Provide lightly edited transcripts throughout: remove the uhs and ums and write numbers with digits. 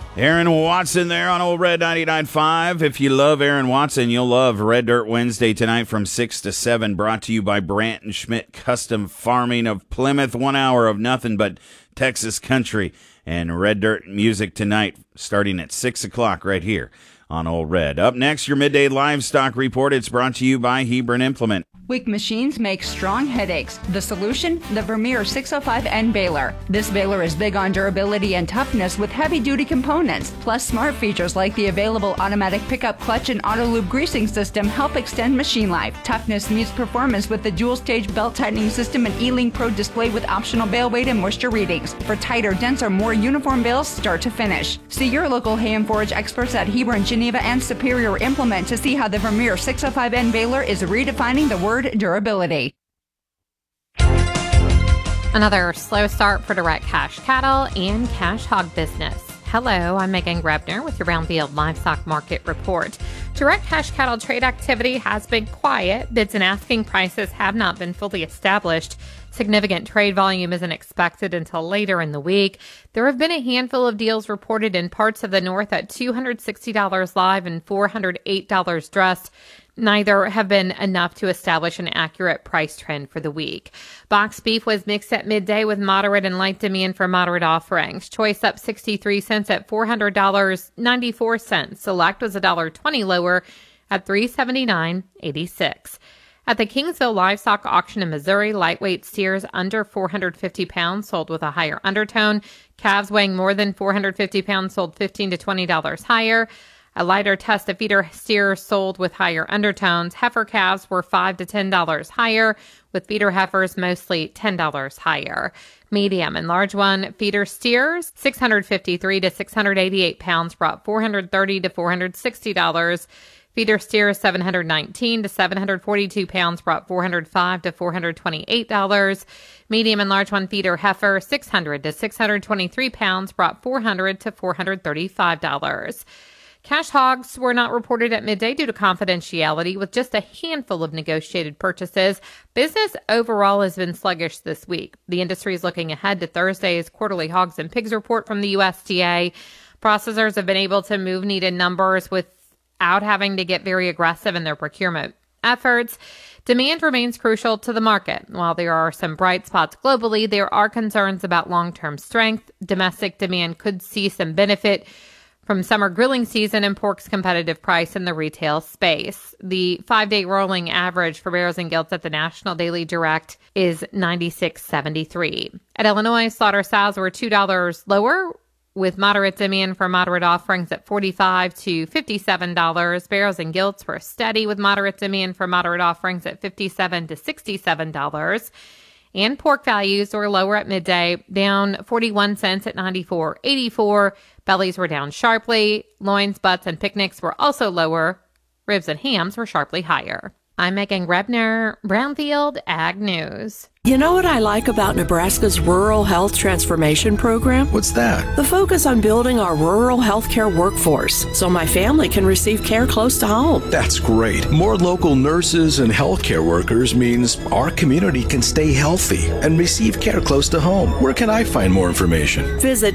Aaron Watson there on Old Red 99.5. If you love Aaron Watson, you'll love Red Dirt Wednesday tonight from 6 to 7, brought to you by Brandt and Schmidt Custom Farming of Plymouth. 1 hour of nothing but Texas country and Red Dirt music tonight, starting at 6 o'clock right here on Old Red. Up next, your midday livestock report. It's brought to you by Hebron Implement. Weak machines make strong headaches. The solution? The Vermeer 605N baler. This baler is big on durability and toughness with heavy-duty components. Plus, smart features like the available automatic pickup clutch and auto lube greasing system help extend machine life. Toughness meets performance with the dual-stage belt tightening system and E-Link Pro display with optional bale weight and moisture readings. For tighter, denser, more uniform bales start to finish. See your local hay and forage experts at Hebron, Geneva, and Superior Implement to see how the Vermeer 605N baler is redefining the word durability. Another slow start for direct cash cattle and cash hog business. Hello, I'm Megan Grebner with your Brownfield Livestock Market Report. Direct cash cattle trade activity has been quiet. Bids and asking prices have not been fully established. Significant trade volume isn't expected until later in the week. There have been a handful of deals reported in parts of the north at $260 live and $408 dressed. Neither have been enough to establish an accurate price trend for the week. Box beef was mixed at midday with moderate and light demand for moderate offerings. Choice up 63 cents at $400.94. Select was $1.20 lower at $379.86. At the Kingsville Livestock Auction in Missouri, lightweight steers under 450 pounds sold with a higher undertone. Calves weighing more than 450 pounds sold $15 to $20 higher. A lighter test of feeder steers sold with higher undertones. Heifer calves were $5 to $10 higher, with feeder heifers mostly $10 higher. Medium and large one feeder steers, 653 to 688 pounds, brought $430 to $460. Feeder steers, 719 to 742 pounds, brought $405 to $428. Medium and large one feeder heifer, 600 to 623 pounds, brought $400 to $435. Cash hogs were not reported at midday due to confidentiality, with just a handful of negotiated purchases. Business overall has been sluggish this week. The industry is looking ahead to Thursday's quarterly hogs and pigs report from the USDA. Processors have been able to move needed numbers without having to get very aggressive in their procurement efforts. Demand remains crucial to the market. While there are some bright spots globally, there are concerns about long-term strength. Domestic demand could see some benefit from summer grilling season and pork's competitive price in the retail space. The 5-day rolling average for barrows and gilts at the National Daily Direct is 96.73. At Illinois, slaughter sows were $2 lower, with moderate demand for moderate offerings at $45 to $57. Barrows and gilts were steady, with moderate demand for moderate offerings at $57 to $67. And pork values were lower at midday, down 41 cents at $94.84. Bellies were down sharply. Loins, butts, and picnics were also lower. Ribs and hams were sharply higher. I'm Megan Grebner, Brownfield Ag News. You know what I like about Nebraska's Rural Health Transformation Program? What's that? The focus on building our rural healthcare workforce so my family can receive care close to home. That's great. More local nurses and healthcare workers means our community can stay healthy and receive care close to home. Where can I find more information? Visit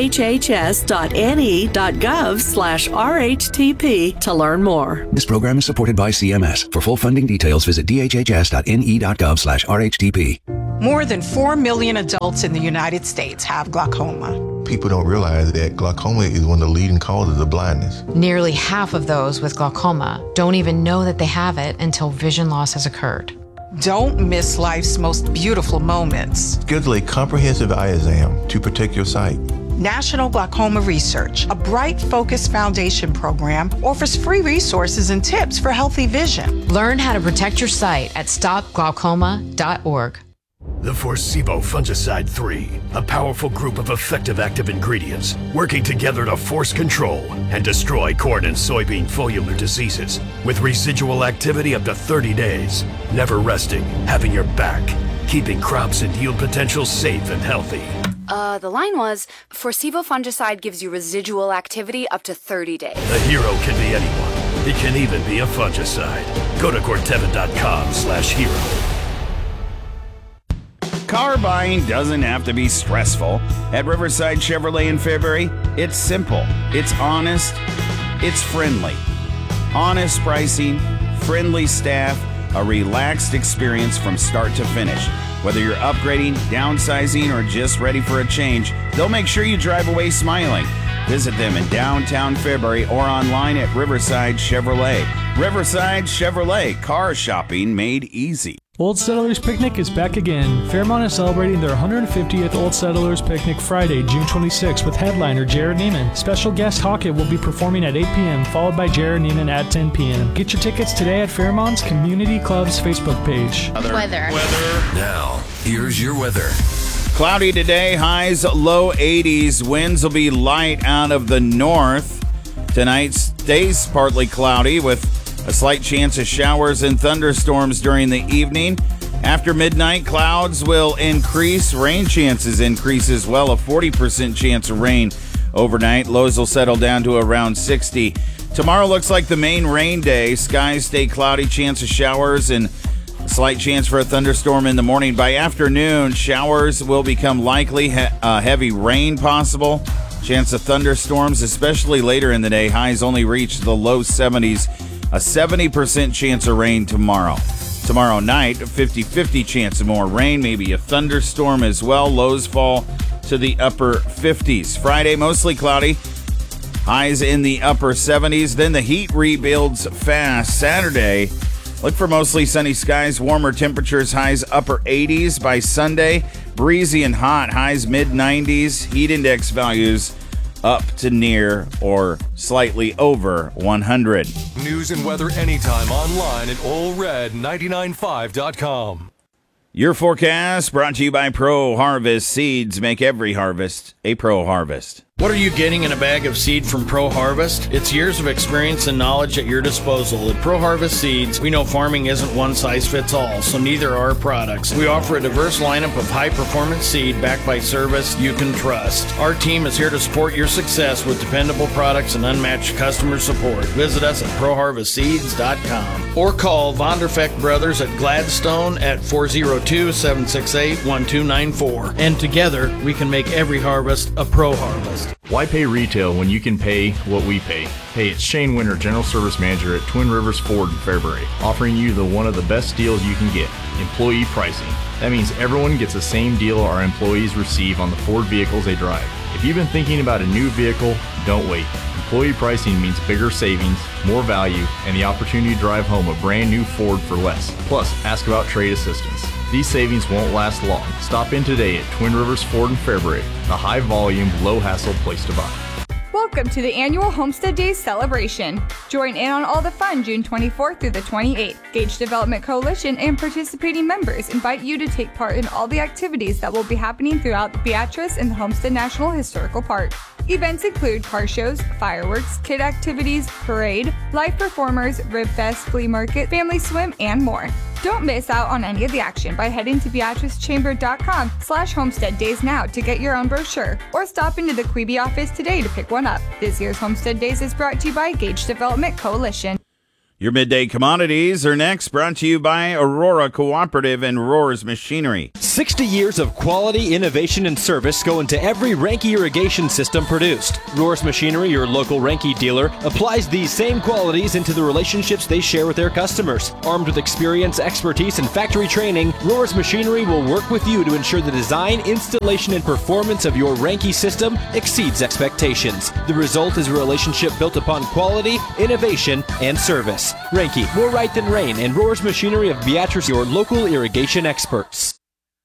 dhhs.ne.gov/RHTP to learn more. This program is supported by CMS. For full funding details, visit dhhs.ne.gov/RHTP. More than 4 million adults in the United States have glaucoma. People don't realize that glaucoma is one of the leading causes of blindness. Nearly half of those with glaucoma don't even know that they have it until vision loss has occurred. Don't miss life's most beautiful moments. Schedule a comprehensive eye exam to protect your sight. National Glaucoma Research, a Bright Focus Foundation program, offers free resources and tips for healthy vision. Learn how to protect your sight at stopglaucoma.org. The Forcevo Fungicide 3, a powerful group of effective active ingredients working together to force control and destroy corn and soybean foliar diseases with residual activity up to 30 days, never resting, having your back, keeping crops and yield potential safe and healthy. The line was, Forcevo Fungicide gives you residual activity up to 30 days. A hero can be anyone. It can even be a fungicide. Go to Corteva.com/hero. Car buying doesn't have to be stressful. At Riverside Chevrolet in Fairbury, it's simple, it's honest, it's friendly. Honest pricing, friendly staff, a relaxed experience from start to finish. Whether you're upgrading, downsizing, or just ready for a change, they'll make sure you drive away smiling. Visit them in downtown Fairbury or online at Riverside Chevrolet. Riverside Chevrolet, car shopping made easy. Old Settlers Picnic is back again. Fairmont is celebrating their 150th Old Settlers Picnic Friday, June 26th with headliner Jared Neiman. Special guest Hockett will be performing at 8 p.m., followed by Jared Neiman at 10 p.m. Get your tickets today at Fairmont's Community Club's Facebook page. Weather. Now, here's your weather. Cloudy today, highs low 80s. Winds will be light out of the north. Tonight stays partly cloudy with a slight chance of showers and thunderstorms during the evening. After midnight, clouds will increase. Rain chances increase as well. A 40% chance of rain overnight. Lows will settle down to around 60. Tomorrow looks like the main rain day. Skies stay cloudy, chance of showers, and a slight chance for a thunderstorm in the morning. By afternoon, showers will become likely. Heavy rain possible. Chance of thunderstorms, especially later in the day. Highs only reach the low 70s. A 70% chance of rain tomorrow. Tomorrow night, a 50-50 chance of more rain, maybe a thunderstorm as well. Lows fall to the upper 50s. Friday, mostly cloudy. Highs in the upper 70s. Then the heat rebuilds fast. Saturday, look for mostly sunny skies, warmer temperatures, highs upper 80s. By Sunday, breezy and hot, highs mid-90s. Heat index values up to near or slightly over 100. News and weather anytime online at allred995.com. Your forecast brought to you by Pro Harvest Seeds. Make every harvest a Pro Harvest. What are you getting in a bag of seed from Pro Harvest? It's years of experience and knowledge at your disposal. At Pro Harvest Seeds, we know farming isn't one size fits all, so neither are our products. We offer a diverse lineup of high-performance seed backed by service you can trust. Our team is here to support your success with dependable products and unmatched customer support. Visit us at ProHarvestSeeds.com or call Vonderfeck Brothers at Gladstone at 402-768-1294. And together, we can make every harvest a Pro Harvest. Why pay retail when you can pay what we pay? Hey, it's Shane Winter, General Service Manager at Twin Rivers Ford in Fairbury, offering you one of the best deals you can get, employee pricing. That means everyone gets the same deal our employees receive on the Ford vehicles they drive. If you've been thinking about a new vehicle, don't wait. Employee pricing means bigger savings, more value, and the opportunity to drive home a brand new Ford for less. Plus, ask about trade assistance. These savings won't last long. Stop in today at Twin Rivers Ford in Fairbury, the high-volume, low-hassle place to buy. Welcome to the annual Homestead Days celebration. Join in on all the fun June 24th through the 28th. Gage Development Coalition and participating members invite you to take part in all the activities that will be happening throughout Beatrice and the Homestead National Historical Park. Events include car shows, fireworks, kid activities, parade, live performers, rib fest, flea market, family swim, and more. Don't miss out on any of the action by heading to BeatriceChamber.com/Homestead Days now to get your own brochure, or stop into the Quebe office today to pick one up. This year's Homestead Days is brought to you by Gage Development Coalition. Your midday commodities are next, brought to you by Aurora Cooperative and Rohr's Machinery. 60 years of quality, innovation, and service go into every Ranke irrigation system produced. Rohr's Machinery, your local Ranke dealer, applies these same qualities into the relationships they share with their customers. Armed with experience, expertise, and factory training, Rohr's Machinery will work with you to ensure the design, installation, and performance of your Ranke system exceeds expectations. The result is a relationship built upon quality, innovation, and service. Ranke, more right than rain, and Rohr's Machinery of Beatrice, your local irrigation experts.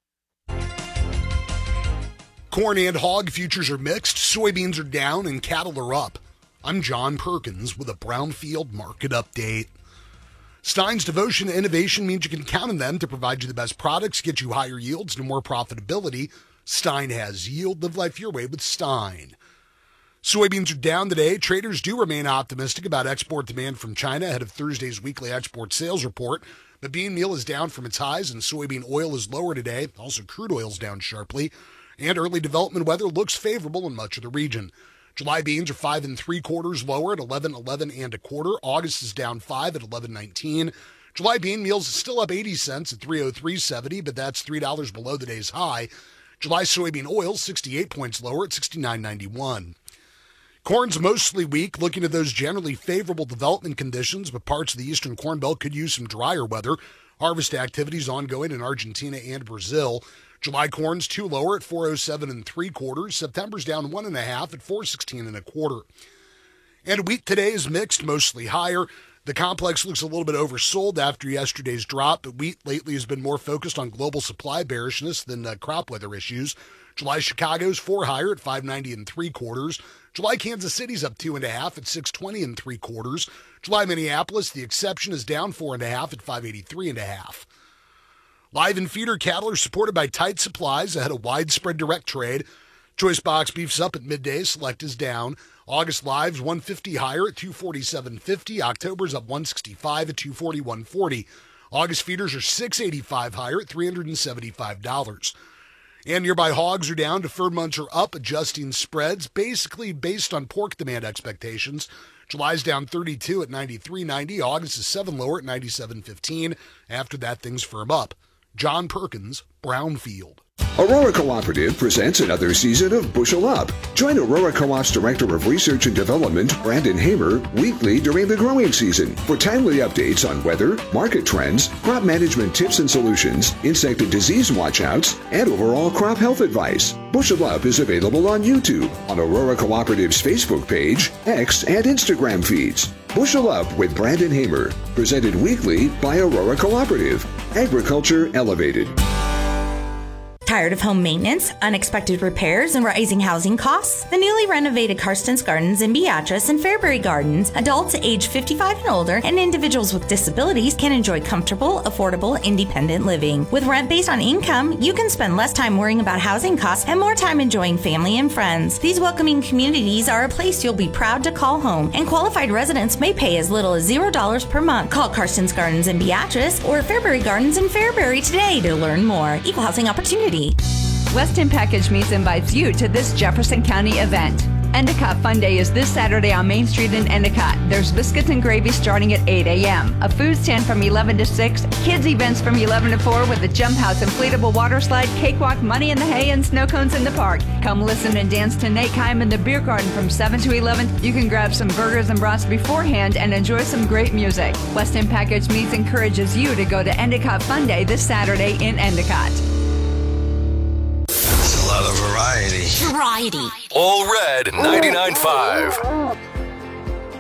Corn and hog futures are mixed, soybeans are down, and cattle are up. I'm John Perkins with a Brownfield Market Update. Stein's devotion to innovation means you can count on them to provide you the best products, get you higher yields and more profitability. Stein has yield. Live life your way with Stein. Soybeans are down today. Traders do remain optimistic about export demand from China ahead of Thursday's weekly export sales report. But bean meal is down from its highs and soybean oil is lower today. Also, crude oil is down sharply. And early development weather looks favorable in much of the region. July beans are 5 3/4 lower at 11.11 1/4. August is down 5 at 11.19. July bean meals is still up 80 cents at $303.70, but that's $3 below the day's high. July soybean oil, 68 points lower at $69.91. Corn's mostly weak, looking at those generally favorable development conditions, but parts of the eastern Corn Belt could use some drier weather. Harvest activities ongoing in Argentina and Brazil. July corn's 2 lower at $407 3/4. September's down 1.5 at $416 1/4. And wheat today is mixed, mostly higher. The complex looks a little bit oversold after yesterday's drop, but wheat lately has been more focused on global supply bearishness than crop weather issues. July Chicago's 4 higher at $590 3/4. July Kansas City's up 2.5 at $620 3/4. July Minneapolis, the exception, is down 4.5 at $583 1/2. Live and feeder cattle are supported by tight supplies ahead of widespread direct trade. Choice box beef's up at midday, select is down. August live's 150 higher at $247.50. October's up 165 at $241.40. August feeders are $685 higher at $375. And nearby hogs are down. Deferred months are up, adjusting spreads, basically based on pork demand expectations. July's down 32 at $93.90. August is 7 lower at $97.15. After that, things firm up. John Perkins, Brownfield. Aurora Cooperative presents another season of Bushel Up. Join Aurora Co-op's Director of Research and Development, Brandon Hamer, weekly during the growing season for timely updates on weather, market trends, crop management tips and solutions, insect and disease watchouts, and overall crop health advice. Bushel Up is available on YouTube, on Aurora Cooperative's Facebook page, X, and Instagram feeds. Bushel Up with Brandon Hamer, presented weekly by Aurora Cooperative. Agriculture Elevated. Tired of home maintenance, unexpected repairs, and rising housing costs? The newly renovated Karsten's Gardens in Beatrice and Fairbury Gardens, adults age 55 and older, and individuals with disabilities can enjoy comfortable, affordable, independent living. With rent based on income, you can spend less time worrying about housing costs and more time enjoying family and friends. These welcoming communities are a place you'll be proud to call home, and qualified residents may pay as little as $0 per month. Call Karsten's Gardens in Beatrice or Fairbury Gardens in Fairbury today to learn more. Equal housing opportunity. Weston Package Meats invites you to this Jefferson County event. Endicott Fun Day is this Saturday on Main Street in Endicott. There's biscuits and gravy starting at 8 a.m., a food stand from 11 to 6, kids events from 11 to 4 with a jump house, inflatable water slide, cakewalk, money in the hay, and snow cones in the park. Come listen and dance to Nate Kime in the beer garden from 7 to 11. You can grab some burgers and brats beforehand and enjoy some great music. Weston Package Meats encourages you to go to Endicott Fun Day this Saturday in Endicott. A lot of variety. All Red 99.5.